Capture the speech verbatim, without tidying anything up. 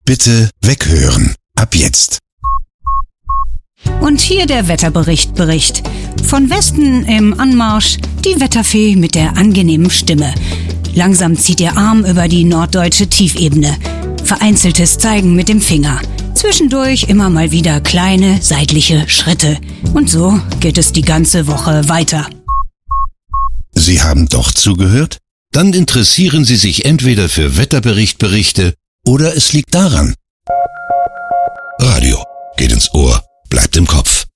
Bitte weghören. Ab jetzt. Und hier der Wetterbericht Bericht. Von Westen im Anmarsch die Wetterfee mit der angenehmen Stimme. Langsam zieht ihr Arm über die norddeutsche Tiefebene. Vereinzeltes Zeigen mit dem Finger. Zwischendurch immer mal wieder kleine seitliche Schritte. Und so geht es die ganze Woche weiter. Sie haben doch zugehört? Dann interessieren Sie sich entweder für Wetterberichtberichte oder es liegt daran. Radio geht ins Ohr, bleibt im Kopf.